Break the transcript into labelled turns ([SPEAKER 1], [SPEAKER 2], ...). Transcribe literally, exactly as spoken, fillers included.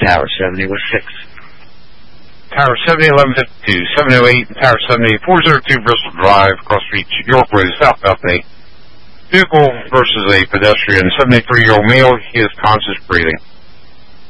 [SPEAKER 1] Tower seventy, what's six?
[SPEAKER 2] Tower seventy, eleven fifty-two, seven oh eight, and Tower seventy, four oh two Bristol Drive, Cross Street, York Road, South Bethany. Vehicle versus a pedestrian, seventy-three-year-old male. He is conscious breathing.